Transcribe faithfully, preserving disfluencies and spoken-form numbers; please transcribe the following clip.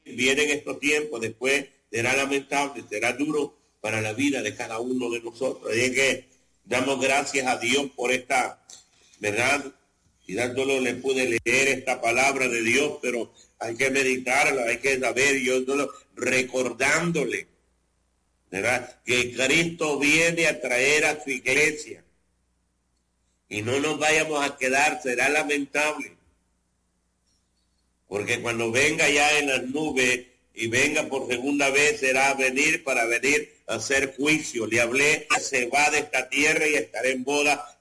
vienen estos tiempos, después será lamentable, será duro para la vida de cada uno de nosotros. Y es que damos gracias a Dios por esta, ¿verdad? Y dándolo le pude leer esta palabra de Dios, pero hay que meditarla, hay que saber, yo solo recordándole, ¿verdad? Que Cristo viene a traer a su iglesia. Y no nos vayamos a quedar, será lamentable. Porque cuando venga ya en las nubes y venga por segunda vez, será venir para venir a hacer juicio. Le hablé, se va de esta tierra y estará en boda